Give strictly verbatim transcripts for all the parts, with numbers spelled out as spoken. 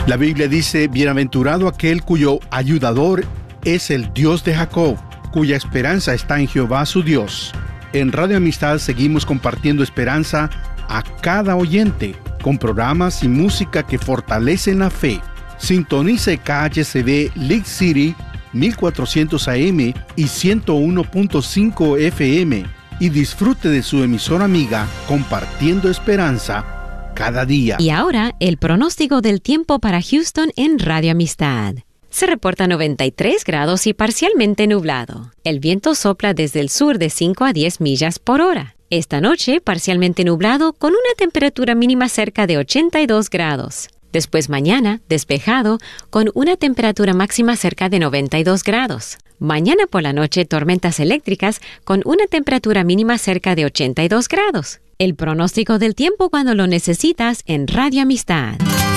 La Biblia dice, bienaventurado aquel cuyo ayudador es el Dios de Jacob, cuya esperanza está en Jehová su Dios. En Radio Amistad seguimos compartiendo esperanza a cada oyente, con programas y música que fortalecen la fe. Sintonice K H C B League City mil cuatrocientos A M y ciento uno punto cinco F M y disfrute de su emisora amiga Compartiendo Esperanza cada día. Y ahora, el pronóstico del tiempo para Houston en Radio Amistad. Se reporta noventa y tres grados y parcialmente nublado. El viento sopla desde el sur de cinco a diez millas por hora. Esta noche, parcialmente nublado con una temperatura mínima cerca de ochenta y dos grados. Después mañana, despejado, con una temperatura máxima cerca de noventa y dos grados. Mañana por la noche, tormentas eléctricas con una temperatura mínima cerca de ochenta y dos grados. El pronóstico del tiempo cuando lo necesitas en Radio Amistad.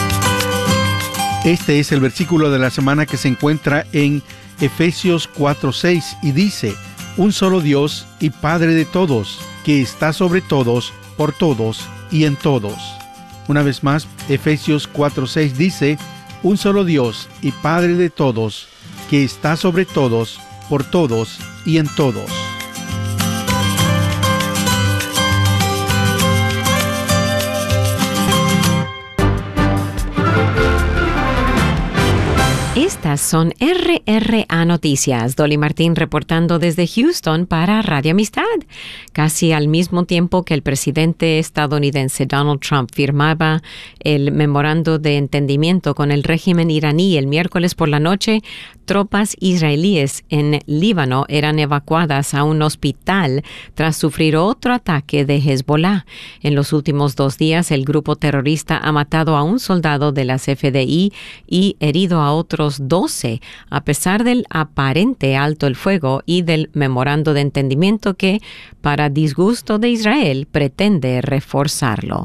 Este es el versículo de la semana que se encuentra en Efesios cuatro seis y dice: un solo Dios y Padre de todos, que está sobre todos, por todos y en todos. Una vez más, Efesios cuatro seis dice: un solo Dios y Padre de todos, que está sobre todos, por todos y en todos. Estas son R R A Noticias. Dolly Martín reportando desde Houston para Radio Amistad. Casi al mismo tiempo que el presidente estadounidense Donald Trump firmaba el memorando de entendimiento con el régimen iraní el miércoles por la noche, tropas israelíes en Líbano eran evacuadas a un hospital tras sufrir otro ataque de Hezbollah. En los últimos dos días, el grupo terrorista ha matado a un soldado de las F D I y herido a otros doce, a pesar del aparente alto el fuego y del memorando de entendimiento que, para disgusto de Israel, pretende reforzarlo.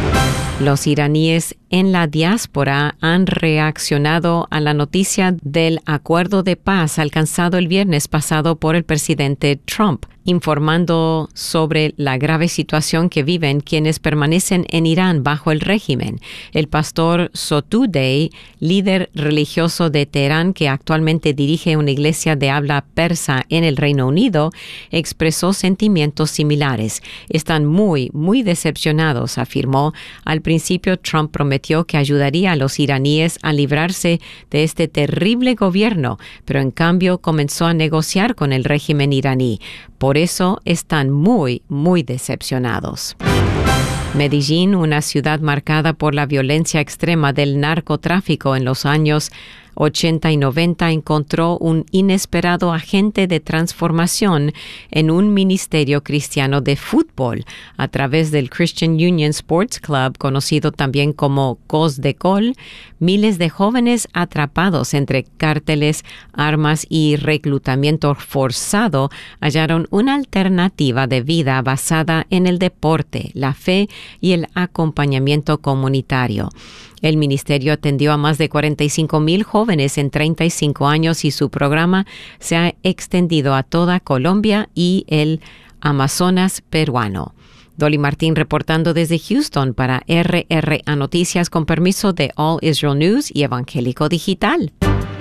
Los iraníes en la diáspora han reaccionado a la noticia del acuerdo de paz alcanzado el viernes pasado por el presidente Trump, informando sobre la grave situación que viven quienes permanecen en Irán bajo el régimen. El pastor Sotoudeh, líder religioso de Teherán que actualmente dirige una iglesia de habla persa en el Reino Unido, expresó sentimientos similares. Están muy, muy decepcionados, afirmó. Al principio, Trump prometió que ayudaría a los iraníes a librarse de este terrible gobierno, pero en cambio comenzó a negociar con el régimen iraní. Por eso están muy, muy decepcionados. Medellín, una ciudad marcada por la violencia extrema del narcotráfico en los años ochenta y noventa, encontró un inesperado agente de transformación en un ministerio cristiano de fútbol a través del Christian Union Sports Club, conocido también como Cos de Col. Miles de jóvenes atrapados entre cárteles, armas y reclutamiento forzado hallaron una alternativa de vida basada en el deporte, la fe y el acompañamiento comunitario. El ministerio atendió a más de cuarenta y cinco mil jóvenes en treinta y cinco años y su programa se ha extendido a toda Colombia y el Amazonas peruano. Dolly Martín reportando desde Houston para R R A Noticias con permiso de All Israel News y Evangélico Digital.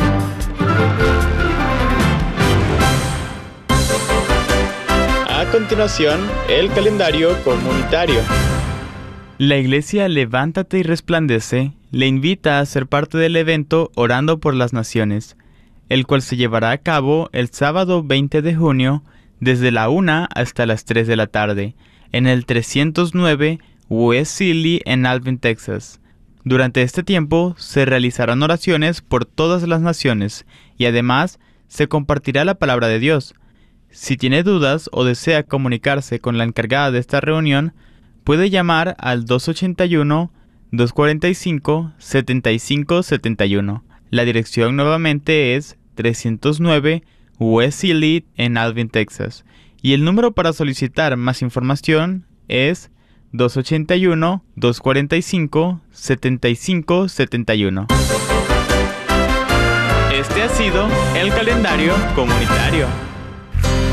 A continuación, el calendario comunitario. La iglesia Levántate y Resplandece le invita a ser parte del evento Orando por las Naciones, el cual se llevará a cabo el sábado veinte de junio desde la una hasta las tres de la tarde, en el trescientos nueve West Sealy en Alvin, Texas. Durante este tiempo se realizarán oraciones por todas las naciones y además se compartirá la palabra de Dios. Si tiene dudas o desea comunicarse con la encargada de esta reunión, puede llamar al dos ochenta y uno, dos cuarenta y cinco, setenta y cinco setenta y uno. La dirección nuevamente es trescientos nueve West Sealy en Alvin, Texas. Y el número para solicitar más información es dos ochenta y uno, dos cuarenta y cinco, setenta y cinco setenta y uno. Este ha sido el calendario comunitario.